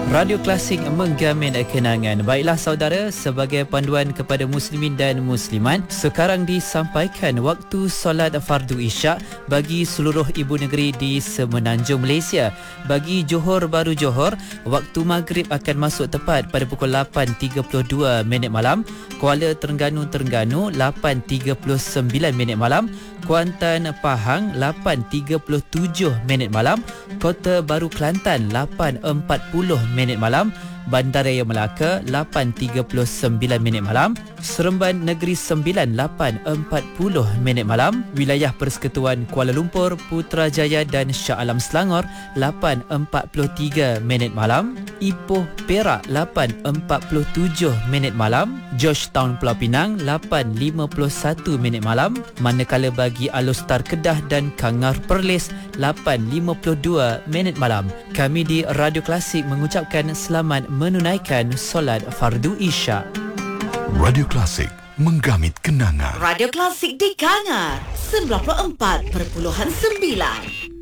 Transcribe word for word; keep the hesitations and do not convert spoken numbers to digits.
Radio Klasik menggamin kenangan. Baiklah saudara, sebagai panduan kepada muslimin dan muslimat, sekarang disampaikan waktu solat fardu isyak bagi seluruh ibu negeri di semenanjung Malaysia. Bagi Johor Bahru Johor, waktu maghrib akan masuk tepat pada pukul lapan tiga puluh dua minit malam. Kuala Terengganu Terengganu lapan tiga puluh sembilan minit malam. Kuantan Pahang lapan tiga puluh tujuh minit malam. Kota Baru Kelantan lapan empat puluh minit malam. Bandaraya Melaka lapan tiga puluh sembilan minit malam. Seremban Negeri Sembilan lapan empat puluh minit malam. Wilayah Persekutuan Kuala Lumpur, Putrajaya dan Shah Alam Selangor lapan empat puluh tiga minit malam. Ipoh Perak lapan empat puluh tujuh minit malam. Georgetown Pulau Pinang lapan lima puluh satu minit malam. Manakala bagi Alostar Kedah dan Kangar Perlis lapan lima puluh dua minit malam. Kami di Radio Klasik mengucapkan selamat menunaikan solat fardu isyak. Radio Klasik menggamit kenangan. Radio Klasik di Kangar sembilan puluh empat perpuluhan sembilan.